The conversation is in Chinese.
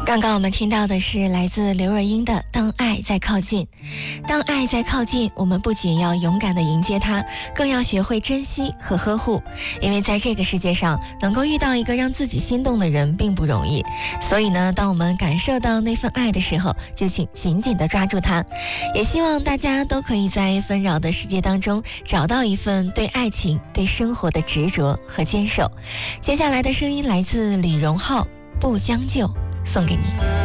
刚刚我们听到的是来自刘若英的《当爱在靠近》。当爱在靠近，我们不仅要勇敢地迎接它，更要学会珍惜和呵护。因为在这个世界上，能够遇到一个让自己心动的人并不容易。所以呢，当我们感受到那份爱的时候，就请紧紧地抓住它。也希望大家都可以在纷扰的世界当中，找到一份对爱情、对生活的执着和坚守。接下来的声音来自李荣浩，《不将就》，送给你。